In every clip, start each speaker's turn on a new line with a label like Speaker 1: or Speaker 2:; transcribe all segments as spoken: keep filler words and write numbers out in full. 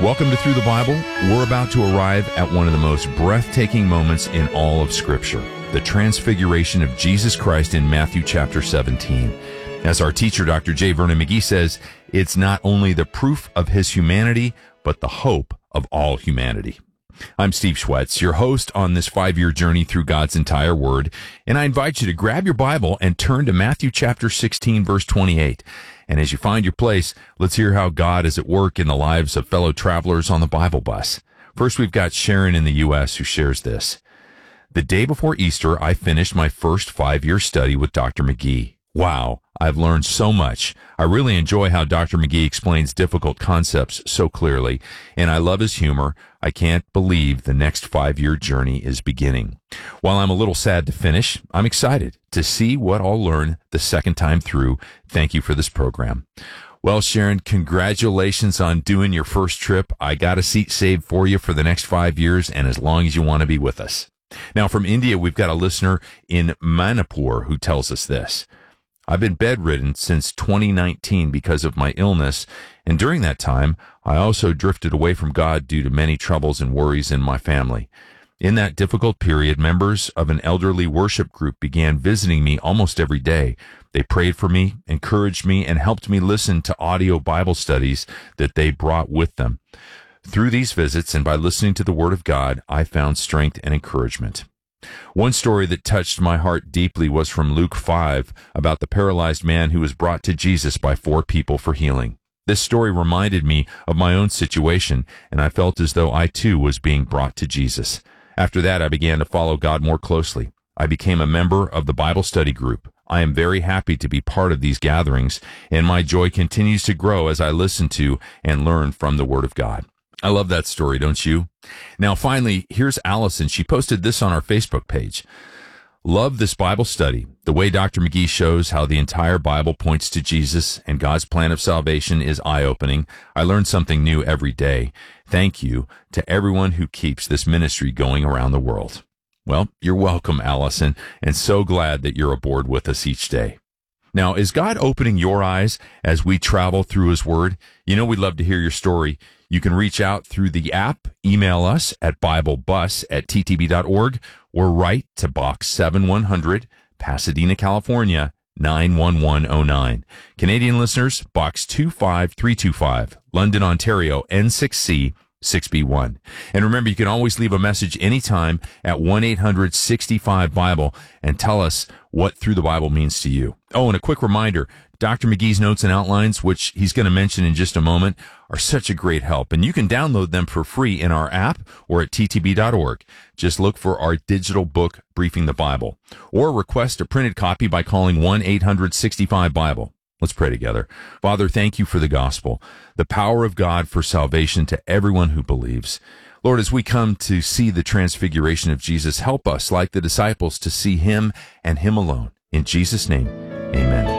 Speaker 1: Welcome to Through the Bible. We're about to arrive at one of the most breathtaking moments in all of Scripture, the transfiguration of Jesus Christ in Matthew chapter seventeen. As our teacher, Doctor J. Vernon McGee, says, it's not only the proof of his humanity, but the hope of all humanity. I'm Steve Schwetz, your host on this five-year journey through God's entire Word, and I invite you to grab your Bible and turn to Matthew chapter sixteen, verse twenty-eight. And as you find your place, let's hear how God is at work in the lives of fellow travelers on the Bible bus. First, we've got Sharon in the U S who shares this. The day before Easter, I finished my first five-year study with Doctor McGee. Wow, I've learned so much. I really enjoy how Doctor McGee explains difficult concepts so clearly, and I love his humor. I can't believe the next five-year journey is beginning. While I'm a little sad to finish, I'm excited to see what I'll learn the second time through. Thank you for this program. Well, Sharon, congratulations on doing your first trip. I got a seat saved for you for the next five years and as long as you want to be with us. Now, from India, we've got a listener in Manipur who tells us this. I've been bedridden since twenty nineteen because of my illness, and during that time, I also drifted away from God due to many troubles and worries in my family. In that difficult period, members of an elderly worship group began visiting me almost every day. They prayed for me, encouraged me, and helped me listen to audio Bible studies that they brought with them. Through these visits and by listening to the Word of God, I found strength and encouragement. One story that touched my heart deeply was from Luke five about the paralyzed man who was brought to Jesus by four people for healing. This story reminded me of my own situation, and I felt as though I too was being brought to Jesus. After that, I began to follow God more closely. I became a member of the Bible study group. I am very happy to be part of these gatherings, and my joy continues to grow as I listen to and learn from the Word of God. I love that story, don't you? Now, finally, here's Allison. She posted this on our Facebook page. Love this Bible study. The way Doctor McGee shows how the entire Bible points to Jesus and God's plan of salvation is eye-opening. I learn something new every day. Thank you to everyone who keeps this ministry going around the world. Well, you're welcome, Allison, and so glad that you're aboard with us each day. Now, is God opening your eyes as we travel through His Word? You know, we'd love to hear your story. You can reach out through the app, email us at biblebus at t t b dot org, or write to Box seven one hundred, Pasadena, California, nine one one oh nine. Canadian listeners, Box two five three two five, London, Ontario, N six C six B one. And remember, you can always leave a message anytime at one eight hundred sixty-five Bible and tell us what Through the Bible means to you. Oh, and a quick reminder, Doctor McGee's notes and outlines, which he's going to mention in just a moment, are such a great help. And you can download them for free in our app or at t t b dot org. Just look for our digital book, Briefing the Bible, or request a printed copy by calling one eight hundred sixty-five Bible. Let's pray together. Father, thank you for the gospel, the power of God for salvation to everyone who believes. Lord, as we come to see the transfiguration of Jesus, help us, like the disciples, to see Him and Him alone. In Jesus' name, amen.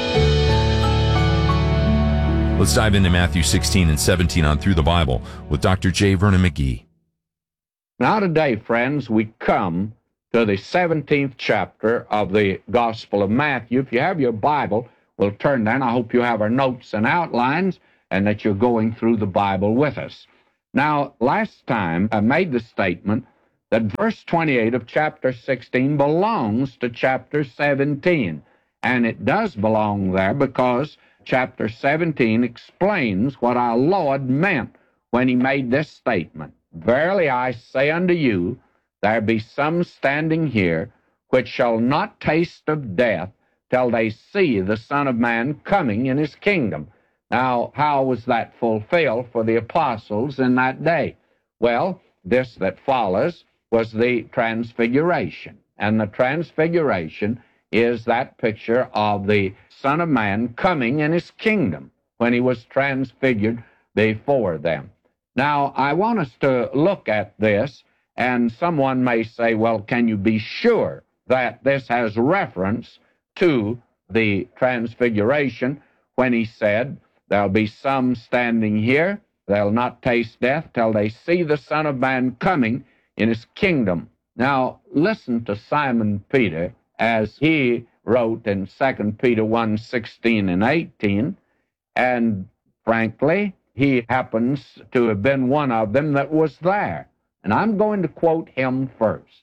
Speaker 1: Let's dive into Matthew sixteen and seventeen on Through the Bible with Doctor J. Vernon McGee.
Speaker 2: Now today, friends, we come to the seventeenth chapter of the Gospel of Matthew. If you have your Bible, we'll turn there, and I hope you have our notes and outlines and that you're going through the Bible with us. Now, last time I made the statement that verse twenty-eight of chapter sixteen belongs to chapter seventeen, and it does belong there because chapter seventeen explains what our Lord meant when He made this statement. Verily I say unto you, there be some standing here which shall not taste of death till they see the Son of Man coming in His kingdom. Now, how was that fulfilled for the apostles in that day? Well, this that follows was the Transfiguration. And the Transfiguration is that picture of the Son of Man coming in His kingdom when He was transfigured before them. Now, I want us to look at this, and someone may say, well, can you be sure that this has reference to the Transfiguration when He said, there'll be some standing here, they'll not taste death till they see the Son of Man coming in His kingdom. Now, listen to Simon Peter as he wrote in Second Peter one, sixteen and eighteen, and frankly, he happens to have been one of them that was there. And I'm going to quote him first.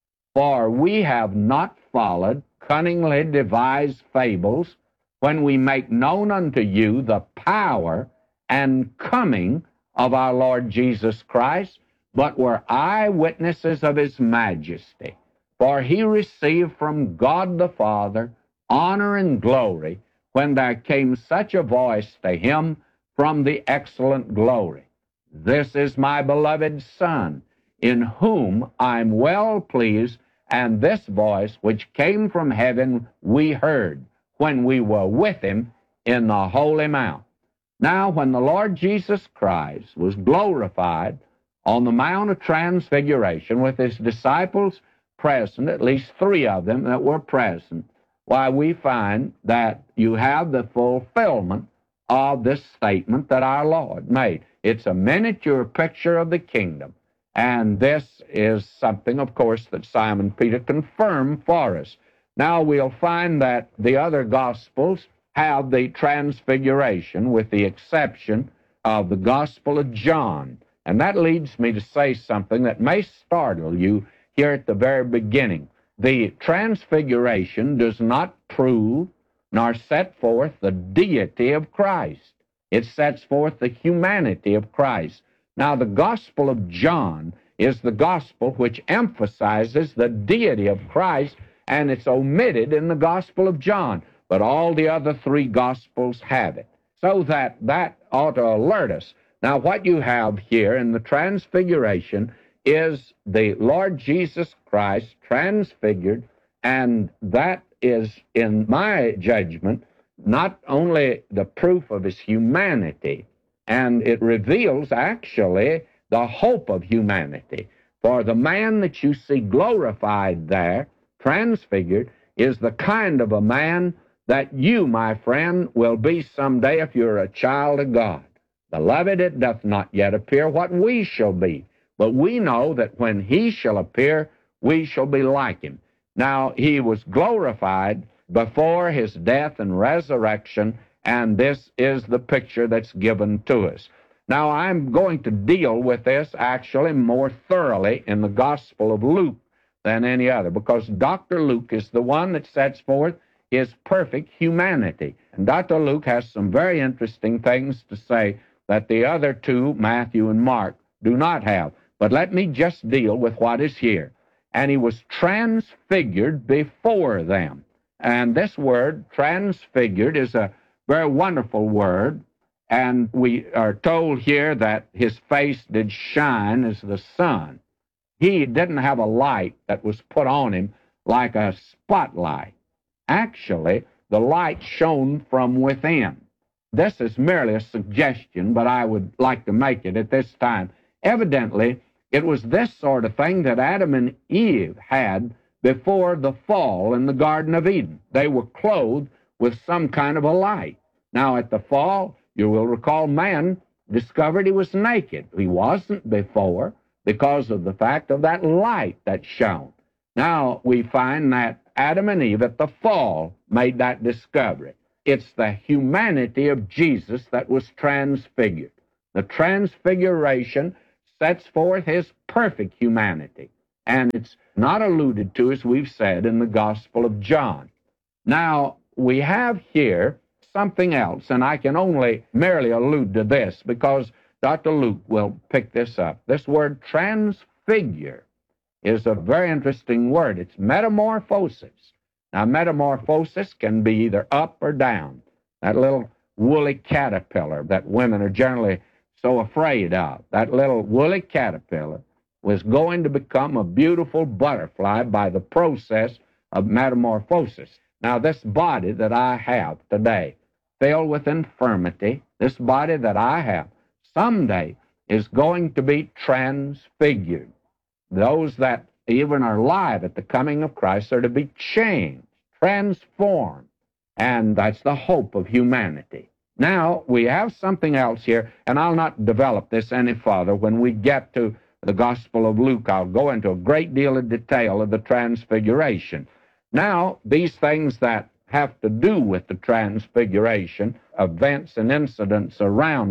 Speaker 2: For we have not followed cunningly devised fables when we make known unto you the power and coming of our Lord Jesus Christ, but were eyewitnesses of his majesty. For he received from God the Father honor and glory when there came such a voice to him from the excellent glory. This is my beloved Son, in whom I'm well pleased, and this voice which came from heaven we heard when we were with him in the Holy Mount. Now, when the Lord Jesus Christ was glorified on the Mount of Transfiguration with his disciples present, at least three of them that were present, why, we find that you have the fulfillment of this statement that our Lord made. It's a miniature picture of the kingdom. And this is something, of course, that Simon Peter confirmed for us. Now we'll find that the other Gospels have the Transfiguration, with the exception of the Gospel of John. And that leads me to say something that may startle you here at the very beginning. The Transfiguration does not prove nor set forth the deity of Christ. It sets forth the humanity of Christ. Now, the Gospel of John is the Gospel which emphasizes the deity of Christ, and it's omitted in the Gospel of John. But all the other three Gospels have it, so that that ought to alert us. Now, what you have here in the Transfiguration is the Lord Jesus Christ transfigured, and that is, in my judgment, not only the proof of his humanity, and it reveals actually the hope of humanity. For the man that you see glorified there, transfigured, is the kind of a man that you, my friend, will be someday if you're a child of God. Beloved, it doth not yet appear what we shall be, but we know that when he shall appear, we shall be like him. Now, he was glorified before his death and resurrection, and this is the picture that's given to us. Now, I'm going to deal with this actually more thoroughly in the Gospel of Luke than any other, because Doctor Luke is the one that sets forth his perfect humanity. And Doctor Luke has some very interesting things to say that the other two, Matthew and Mark, do not have. But let me just deal with what is here. And he was transfigured before them. And this word, transfigured, is a very wonderful word. And we are told here that his face did shine as the sun. He didn't have a light that was put on him like a spotlight. Actually, the light shone from within. This is merely a suggestion, but I would like to make it at this time. Evidently, it was this sort of thing that Adam and Eve had before the fall in the Garden of Eden. They were clothed with some kind of a light. Now, at the fall, you will recall, man discovered he was naked. He wasn't before because of the fact of that light that shone. Now, we find that Adam and Eve at the fall made that discovery. It's the humanity of Jesus that was transfigured. The transfiguration sets forth his perfect humanity, and it's not alluded to, as we've said, in the Gospel of John. Now, we have here something else, and I can only merely allude to this because Doctor Luke will pick this up. This word transfigure is a very interesting word. It's metamorphosis. Now, metamorphosis can be either up or down. That little woolly caterpillar that women are generally so afraid of, that little woolly caterpillar was going to become a beautiful butterfly by the process of metamorphosis. Now, this body that I have today, filled with infirmity, this body that I have, someday is going to be transfigured. Those that even are alive at the coming of Christ are to be changed, transformed, and that's the hope of humanity. Now, we have something else here, and I'll not develop this any further. When we get to the Gospel of Luke, I'll go into a great deal of detail of the Transfiguration. Now, these things that have to do with the Transfiguration, events and incidents around it,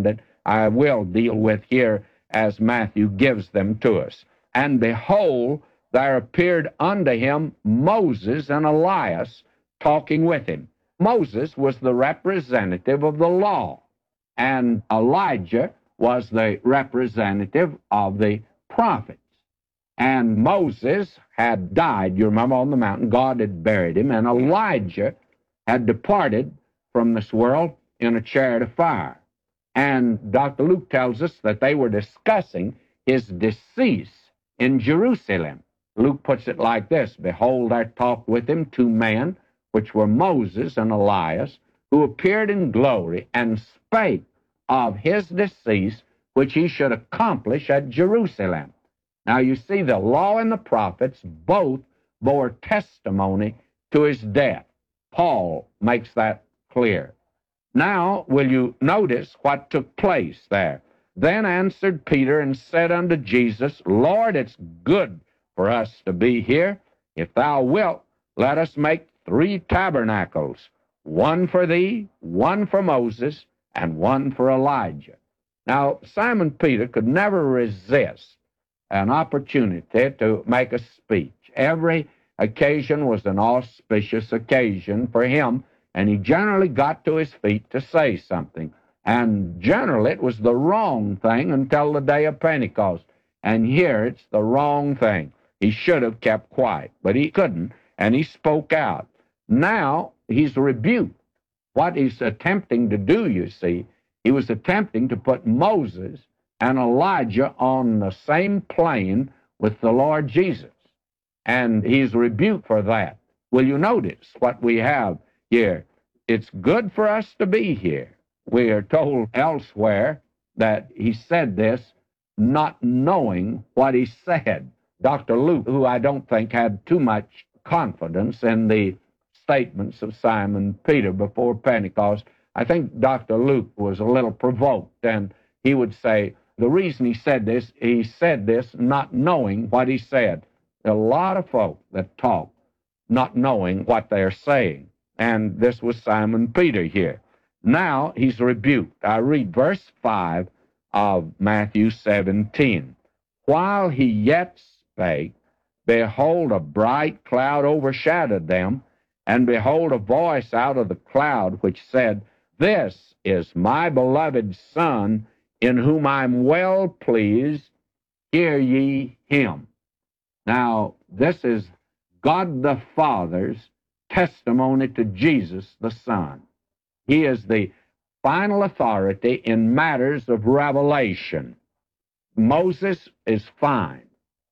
Speaker 2: I will deal with here as Matthew gives them to us. And behold, there appeared unto him Moses and Elias talking with him. Moses was the representative of the law, and Elijah was the representative of the prophets. And Moses had died, you remember, on the mountain. God had buried him, and Elijah had departed from this world in a chariot of fire. And Doctor Luke tells us that they were discussing his decease in Jerusalem. Luke puts it like this: Behold, there talked with him two men, which were Moses and Elias, who appeared in glory, and spake of his decease, which he should accomplish at Jerusalem. Now you see, the law and the prophets both bore testimony to his death. Paul makes that clear. Now, will you notice what took place there? Then answered Peter and said unto Jesus, Lord, it's good for us to be here. If thou wilt, let us make three tabernacles, one for thee, one for Moses, and one for Elijah. Now, Simon Peter could never resist an opportunity to make a speech. Every occasion was an auspicious occasion for him, and he generally got to his feet to say something. And generally it was the wrong thing until the day of Pentecost. And here it's the wrong thing. He should have kept quiet, but he couldn't, and he spoke out. Now he's rebuked. What he's attempting to do, you see, he was attempting to put Moses and Elijah on the same plane with the Lord Jesus. And he's rebuked for that. Will you notice what we have here? It's good for us to be here. We are told elsewhere that he said this not knowing what he said. Doctor Luke, who I don't think had too much confidence in the statements of Simon Peter before Pentecost, I think Doctor Luke was a little provoked, and he would say the reason he said this, he said this not knowing what he said. There are a lot of folk that talk not knowing what they're saying, and this was Simon Peter here. Now he's rebuked. I read verse five of Matthew seventeen. While he yet spake, behold, a bright cloud overshadowed them, and behold, a voice out of the cloud which said, This is my beloved Son, in whom I'm well pleased. Hear ye him. Now, this is God the Father's testimony to Jesus the Son. He is the final authority in matters of revelation. Moses is fine.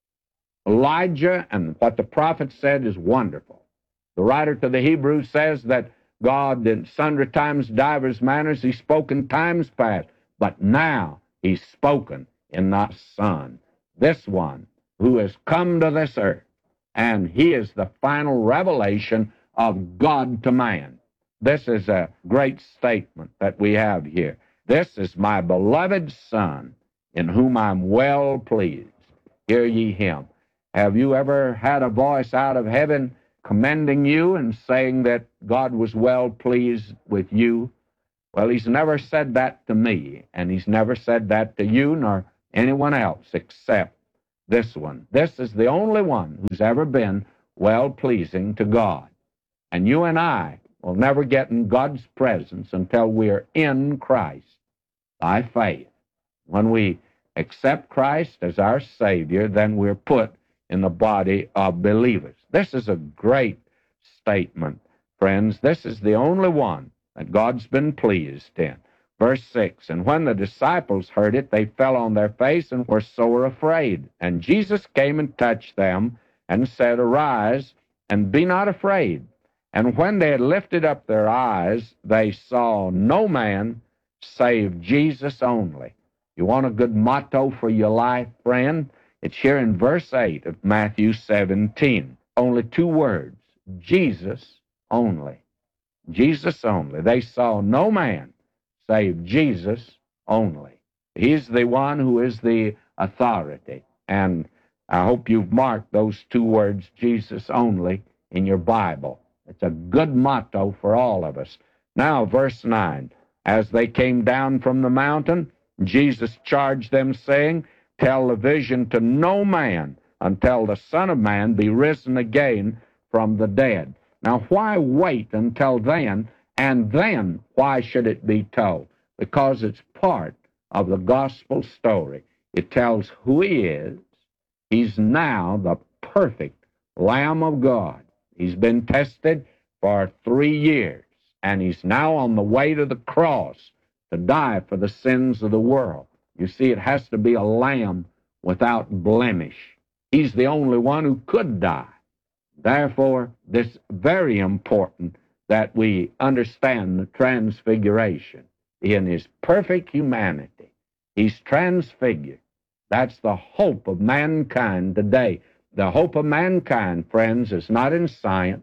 Speaker 2: Elijah and what the prophet said is wonderful. The writer to the Hebrews says that God in sundry times, divers manners, he spoke in times past, but now he's spoken in the Son, this one who has come to this earth, and he is the final revelation of God to man. This is a great statement that we have here. This is my beloved Son, in whom I'm well pleased. Hear ye him. Have you ever had a voice out of heaven commending you and saying that God was well pleased with you? Well, he's never said that to me, and he's never said that to you nor anyone else except this one. This is the only one who's ever been well-pleasing to God. And you and I will never get in God's presence until we're in Christ by faith. When we accept Christ as our Savior, then we're put in the body of believers. This is a great statement, friends. This is the only one that God's been pleased in. Verse six, and when the disciples heard it, they fell on their face and were sore afraid. And Jesus came and touched them and said, Arise, and be not afraid. And when they had lifted up their eyes, they saw no man save Jesus only. You want a good motto for your life, friend? It's here in verse eight of Matthew seventeen. Only two words, Jesus only. Jesus only. They saw no man save Jesus only. He's the one who is the authority. And I hope you've marked those two words, Jesus only, in your Bible. It's a good motto for all of us. Now, verse nine. As they came down from the mountain, Jesus charged them, saying, "Tell the vision to no man until the Son of Man be risen again from the dead." Now, why wait until then? And then, why should it be told? Because it's part of the gospel story. It tells who he is. He's now the perfect Lamb of God. He's been tested for three years, and he's now on the way to the cross to die for the sins of the world. You see, it has to be a lamb without blemish. He's the only one who could die. Therefore, it's very important that we understand the transfiguration. In his perfect humanity, he's transfigured. That's the hope of mankind today. The hope of mankind, friends, is not in science,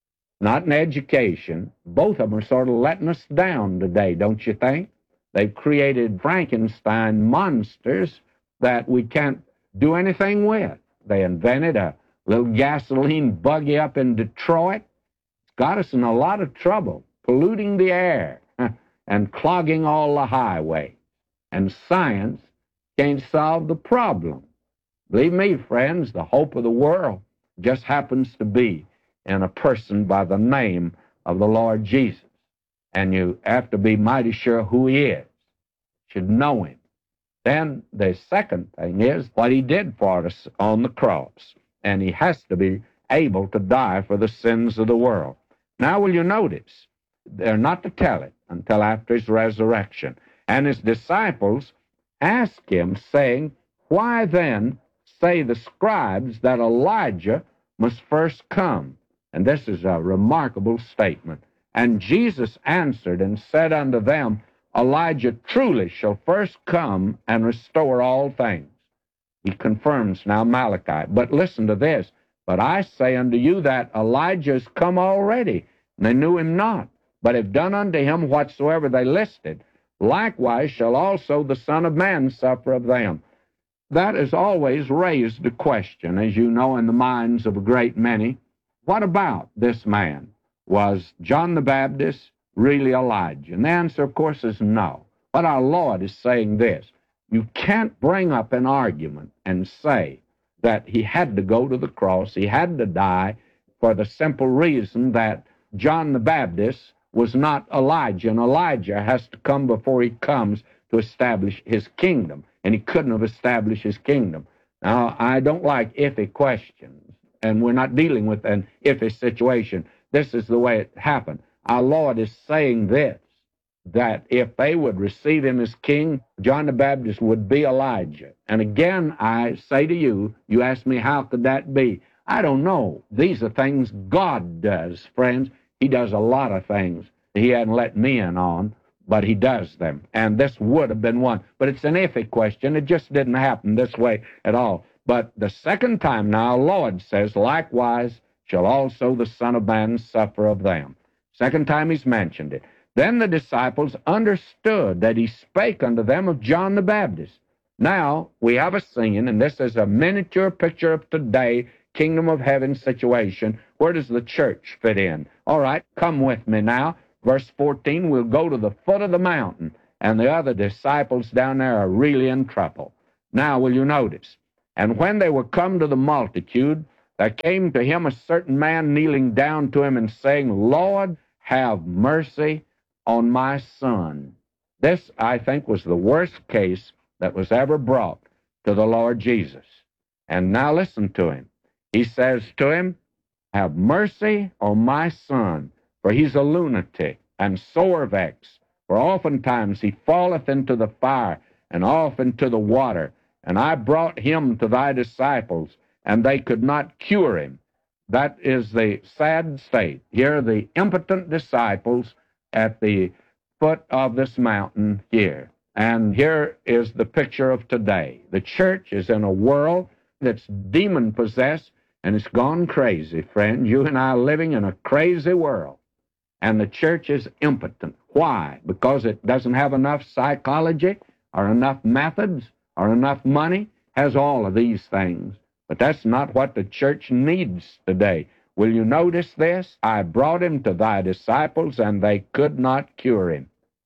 Speaker 2: not in education. Both of them are sort of letting us down today, don't you think? They've created Frankenstein monsters that we can't do anything with. They invented a little gasoline buggy up in Detroit. It's got us in a lot of trouble, polluting the air and clogging all the highways. And science can't solve the problem. Believe me, friends, the hope of the world just happens to be in a person by the name of the Lord Jesus. And you have to be mighty sure who he is. Should know him. Then the second thing is what he did for us on the cross. And he has to be able to die for the sins of the world. Now, will you notice, they're not to tell it until after his resurrection. And his disciples ask him, saying, "Why then say the scribes that Elijah must first come?" And this is a remarkable statement. And Jesus answered and said unto them, "Elijah truly shall first come and restore all things." He confirms now Malachi. But listen to this. "But I say unto you that Elijah is come already, and they knew him not, but have done unto him whatsoever they listed. Likewise shall also the Son of Man suffer of them." That has always raised a question, as you know, in the minds of a great many. What about this man? Was John the Baptist really Elijah? And the answer, of course, is no. But our Lord is saying this. You can't bring up an argument and say that he had to go to the cross, he had to die, for the simple reason that John the Baptist was not Elijah, and Elijah has to come before he comes to establish his kingdom, and he couldn't have established his kingdom. Now, I don't like iffy questions, and we're not dealing with an iffy situation. This is the way it happened. Our Lord is saying this, that if they would receive him as king, John the Baptist would be Elijah. And again, I say to you, you ask me, how could that be? I don't know. These are things God does, friends. He does a lot of things he hadn't let me in on, but he does them. And this would have been one. But it's an iffy question. It just didn't happen this way at all. But the second time now, Lord says, "Likewise shall also the Son of Man suffer of them." Second time he's mentioned it. Then the disciples understood that he spake unto them of John the Baptist. Now we have a scene, and this is a miniature picture of today, kingdom of heaven situation. Where does the church fit in? All right, come with me now. Verse fourteen, we'll go to the foot of the mountain, and the other disciples down there are really in trouble. Now, will you notice? "And when they were come to the multitude, there came to him a certain man kneeling down to him and saying, Lord, have mercy on my son." This, I think, was the worst case that was ever brought to the Lord Jesus. And now listen to him. He says to him, "Have mercy on my son, for he's a lunatic and sore vexed. For oftentimes he falleth into the fire and off into the water. And I brought him to thy disciples, and they could not cure him." That is the sad state. Here are the impotent disciples at the foot of this mountain here. And here is the picture of today. The church is in a world that's demon-possessed, and it's gone crazy, friend. You and I are living in a crazy world. And the church is impotent. Why? Because it doesn't have enough psychology or enough methods or enough money. Has all of these things. But that's not what the church needs today. Will you notice this? I brought him to thy disciples, and they could not cure him.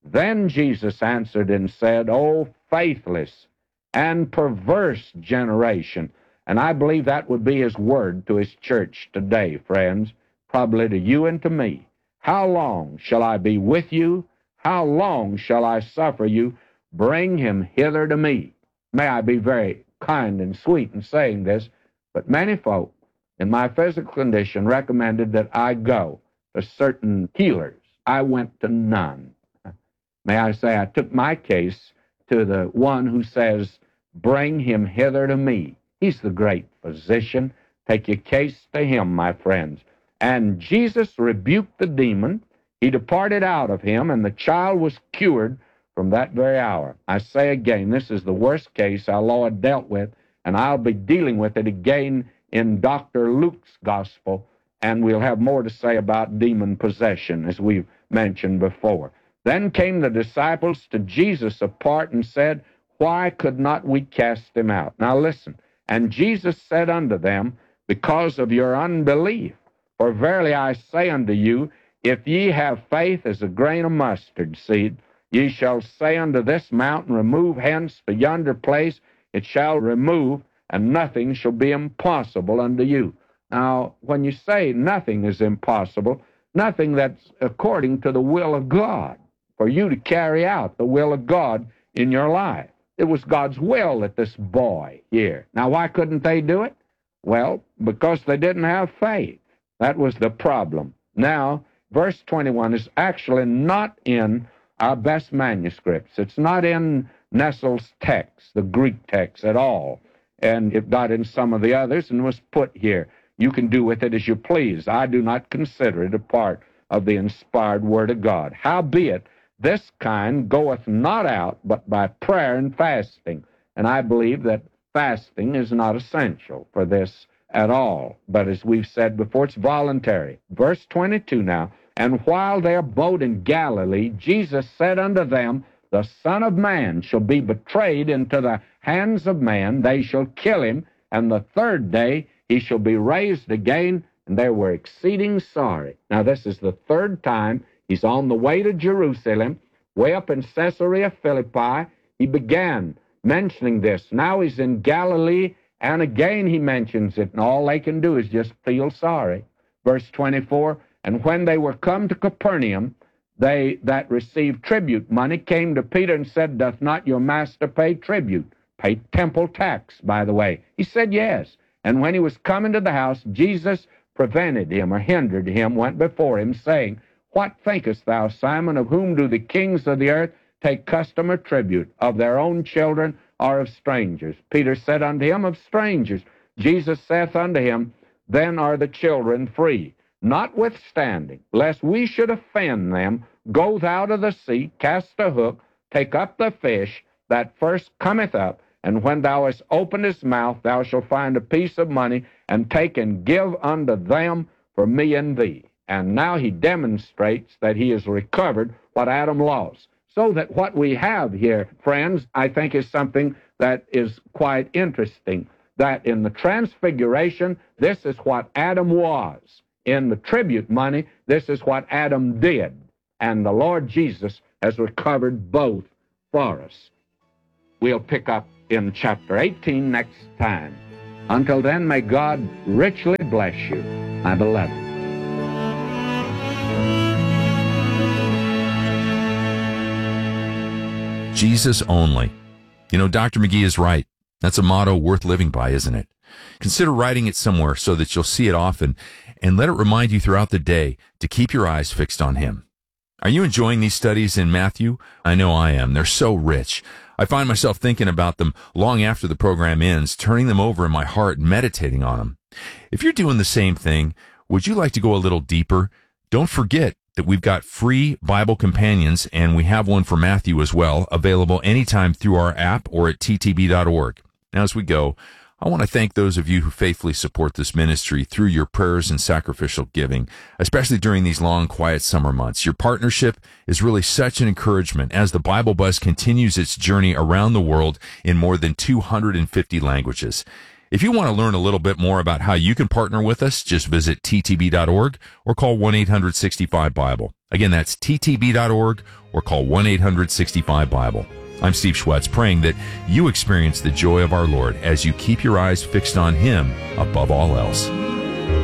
Speaker 2: Then Jesus answered and said, O faithless and perverse generation. And I believe that would be his word to his church today, friends, probably to you and to me. How long shall I be with you? How long shall I suffer you? Bring him hither to me. May I be very kind and sweet in saying this, but many folk in my physical condition recommended that I go to certain healers. I went to none. May I say, I took my case to the one who says, bring him hither to me. He's the great physician. Take your case to him, my friends. And Jesus rebuked the demon. He departed out of him, and the child was cured from that very hour. I say again, this is the worst case our Lord dealt with, and I'll be dealing with it again in Doctor Luke's gospel, and we'll have more to say about demon possession, as we've mentioned before. Then came the disciples to Jesus apart and said, why could not we cast him out? Now listen, and Jesus said unto them, because of your unbelief. For verily I say unto you, if ye have faith as a grain of mustard seed, ye shall say unto this mountain, remove hence to yonder place, it shall remove, and nothing shall be impossible unto you. Now, when you say nothing is impossible, nothing that's according to the will of God, for you to carry out the will of God in your life. It was God's will that this boy here. Now, why couldn't they do it? Well, because they didn't have faith. That was the problem. Now, verse twenty-one is actually not in our best manuscripts. It's not in Nestle's text, the Greek text, at all. And it got in some of the others and was put here. You can do with it as you please. I do not consider it a part of the inspired Word of God. Howbeit, this kind goeth not out but by prayer and fasting. And I believe that fasting is not essential for this at all. But as we've said before, it's voluntary. Verse twenty-two now, and while they abode in Galilee, Jesus said unto them, the Son of Man shall be betrayed into the hands of man. They shall kill him, and the third day he shall be raised again. And they were exceeding sorry. Now this is the third time he's on the way to Jerusalem, way up in Caesarea Philippi. He began mentioning this. Now he's in Galilee, and again he mentions it, and all they can do is just feel sorry. Verse twenty-four, and when they were come to Capernaum, they that received tribute money came to Peter and said, doth not your master pay tribute? Pay temple tax, by the way. He said, yes. And when he was come into the house, Jesus prevented him, or hindered him, went before him, saying, what thinkest thou, Simon, of whom do the kings of the earth take custom or tribute? Of their own children or of strangers? Peter said unto him, of strangers. Jesus saith unto him, then are the children free. Notwithstanding, lest we should offend them, go thou to the sea, cast a hook, take up the fish that first cometh up, and when thou hast opened his mouth, thou shalt find a piece of money, and take and give unto them for me and thee. And now he demonstrates that he has recovered what Adam lost. So that what we have here, friends, I think is something that is quite interesting, that in the transfiguration, this is what Adam was. In the tribute money, this is what Adam did. And the Lord Jesus has recovered both for us. We'll pick up in chapter eighteen next time. Until then, may God richly bless you, my beloved.
Speaker 1: Jesus only. You know, Doctor McGee is right. That's a motto worth living by, isn't it? Consider writing it somewhere so that you'll see it often, and let it remind you throughout the day to keep your eyes fixed on him. Are you enjoying these studies in Matthew? I know I am. They're so rich. I find myself thinking about them long after the program ends, turning them over in my heart and meditating on them. If you're doing the same thing, would you like to go a little deeper? Don't forget that we've got free Bible companions, and we have one for Matthew as well, available anytime through our app or at t t b dot org. Now, as we go, I want to thank those of you who faithfully support this ministry through your prayers and sacrificial giving, especially during these long, quiet summer months. Your partnership is really such an encouragement as the Bible Buzz continues its journey around the world in more than two hundred fifty languages. If you want to learn a little bit more about how you can partner with us, just visit t t b dot org or call one eight hundred sixty-five Bible. Again, that's T T B dot org or call one eight hundred sixty-five Bible. I'm Steve Schwetz, praying that you experience the joy of our Lord as you keep your eyes fixed on Him above all else.